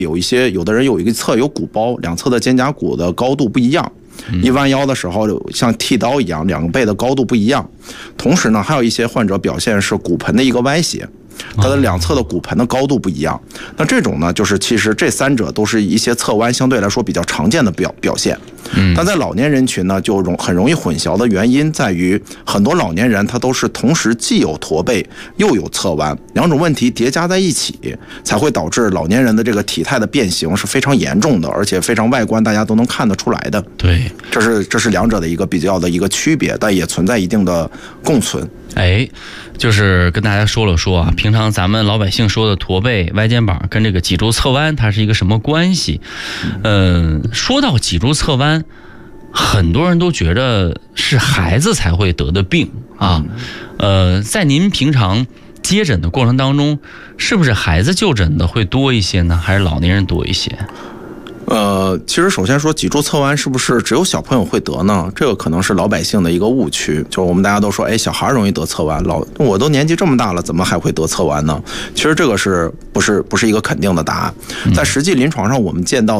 有的人有一个侧有鼓包，两侧的肩胛骨的高度不一样，一弯腰的时候像剃刀一样，两个背的高度不一样。同时呢，还有一些患者表现是骨盆的一个歪斜，它的两侧的骨盆的高度不一样。那这种呢，就是其实这三者都是一些侧弯相对来说比较常见的表现。但在老年人群呢，就很容易混淆的原因在于，很多老年人他都是同时既有驼背又有侧弯，两种问题叠加在一起，才会导致老年人的这个体态的变形是非常严重的，而且非常外观大家都能看得出来的。 对， 这是两者的一个比较的一个区别，但也存在一定的共存。 就是跟大家说了说啊，平常咱们老百姓说的驼背、歪肩膀跟这个脊柱侧弯它是一个什么关系？说到脊柱侧弯，很多人都觉得是孩子才会得的病啊。在您平常接诊的过程当中，是不是孩子就诊的会多一些呢，还是老年人多一些？ 其实首先说脊柱侧弯是不是只有小朋友会得呢？这个可能是老百姓的一个误区，就是我们大家都说，小孩容易得侧弯，我都年纪这么大了，怎么还会得侧弯呢？其实这个不是一个肯定的答案，在实际临床上我们见到